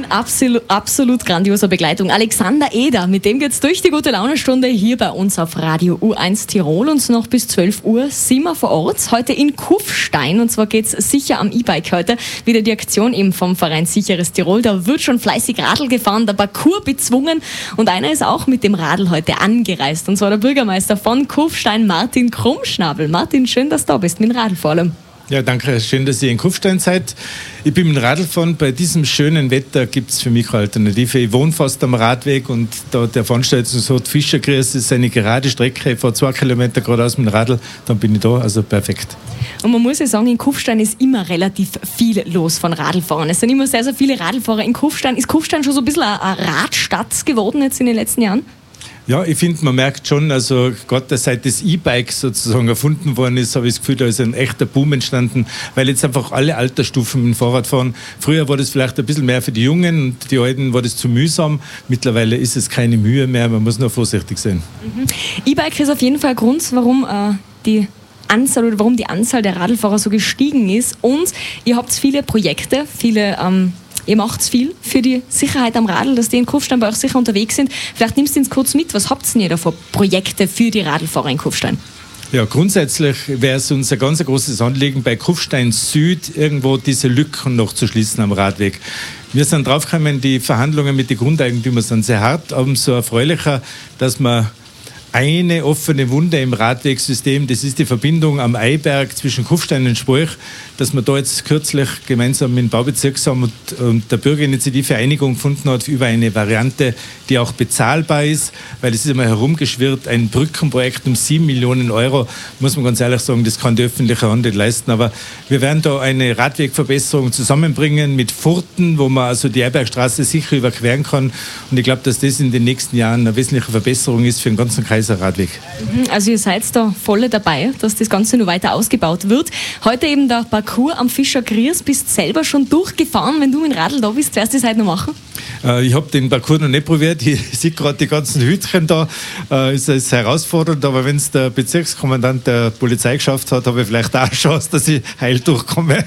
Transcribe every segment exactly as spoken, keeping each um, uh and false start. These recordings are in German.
absolut, absolut grandioser Begleitung. Alexander Eder, mit dem geht's durch die gute Laune-Stunde hier bei uns auf Radio U eins Tirol. Und noch bis zwölf Uhr sind wir vor Ort. Heute in Kufstein. Und zwar geht's sicher am E-Bike heute. Wieder die Aktion eben vom Verein Sicheres Tirol. Da wird schon fleißig Radl gefahren, der Parcours bezwungen. Und einer ist auch mit dem Radl heute angereist. Und zwar der Bürgermeister von Kufstein, Martin Krummschnabel. Martin, schön, dass du da bist mit dem Radl vor allem. Ja, danke. Schön, dass ihr in Kufstein seid. Ich bin mit dem Radl gefahren. Bei diesem schönen Wetter gibt es für mich keine Alternative. Ich wohne fast am Radweg und da der Veranstalter sagt, Fischerkreis ist eine gerade Strecke. Ich fahre zwei Kilometer geradeaus mit dem Radl, dann bin ich da. Also perfekt. Und man muss ja sagen, in Kufstein ist immer relativ viel los von Radlfahrern. Es sind immer sehr, sehr viele Radlfahrer in Kufstein. Ist Kufstein schon so ein bisschen eine Radstadt geworden jetzt in den letzten Jahren? Ja, ich finde, man merkt schon, also gerade seit das E-Bike sozusagen erfunden worden ist, habe ich das Gefühl, da ist ein echter Boom entstanden, weil jetzt einfach alle Altersstufen mit dem Fahrrad fahren. Früher war das vielleicht ein bisschen mehr für die Jungen und die Alten war das zu mühsam. Mittlerweile ist es keine Mühe mehr, man muss nur vorsichtig sein. Mhm. E-Bike ist auf jeden Fall ein Grund, warum äh, die Anzahl oder warum die Anzahl der Radlfahrer so gestiegen ist. Und ihr habt viele Projekte, viele ähm, Ihr macht viel für die Sicherheit am Radl, dass die in Kufstein bei euch sicher unterwegs sind. Vielleicht nimmst du uns kurz mit, was habt ihr da für Projekte für die Radlfahrer in Kufstein? Ja, grundsätzlich wäre es uns ein ganz großes Anliegen, bei Kufstein Süd irgendwo diese Lücken noch zu schließen am Radweg. Wir sind draufgekommen, die Verhandlungen mit den Grundeigentümern sind sehr hart, umso erfreulicher, dass man eine offene Wunde im Radwegsystem, das ist die Verbindung am Eiberg zwischen Kufstein und Sporch, dass wir da jetzt kürzlich gemeinsam mit dem Baubezirksamt und, und der Bürgerinitiative Einigung gefunden hat über eine Variante, die auch bezahlbar ist, weil es ist einmal herumgeschwirrt, ein Brückenprojekt um sieben Millionen Euro, muss man ganz ehrlich sagen, das kann die öffentliche Hand nicht leisten, aber wir werden da eine Radwegverbesserung zusammenbringen mit Furten, wo man also die Eibergstraße sicher überqueren kann und ich glaube, dass das in den nächsten Jahren eine wesentliche Verbesserung ist für den ganzen Kreis Radweg. Also ihr seid da voll dabei, dass das Ganze noch weiter ausgebaut wird. Heute eben der Parcours am Fischerkreis. Bist selber schon durchgefahren. Wenn du mit dem Radl da bist, wirst du das heute noch machen? Äh, ich habe den Parcours noch nicht probiert. Ich sehe gerade die ganzen Hütchen da. Äh, es ist herausfordernd, aber wenn es der Bezirkskommandant der Polizei geschafft hat, habe ich vielleicht auch eine Chance, dass ich heil durchkomme.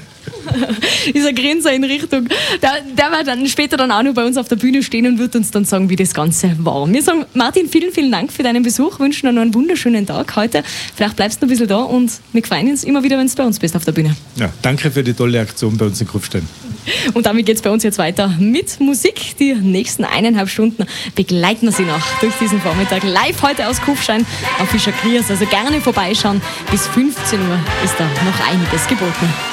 Dieser Grinser in Richtung, der, der wird dann später dann auch noch bei uns auf der Bühne stehen und wird uns dann sagen, wie das Ganze war. Wir sagen, Martin, vielen, vielen Dank für deinen Besuch, wünschen dir noch einen wunderschönen Tag heute. Vielleicht bleibst du noch ein bisschen da und wir freuen uns immer wieder, wenn du bei uns bist auf der Bühne. Ja, danke für die tolle Aktion bei uns in Kufstein. Und damit geht es bei uns jetzt weiter mit Musik. Die nächsten eineinhalb Stunden begleiten wir Sie noch durch diesen Vormittag. Live heute aus Kufstein am Fischerkreis. Also gerne vorbeischauen. Bis fünfzehn Uhr ist da noch einiges geboten.